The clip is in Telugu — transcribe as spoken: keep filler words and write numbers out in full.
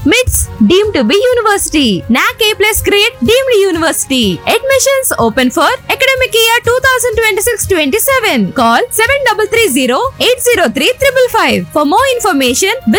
మిట్స్ డీమ్డ్ టు బి యూనివర్సిటీ. నాక్ ఏ plus grade deemed university. Admissions open for academic year two thousand twenty six twenty seven. Call seven three three zero eight zero three five five. For more information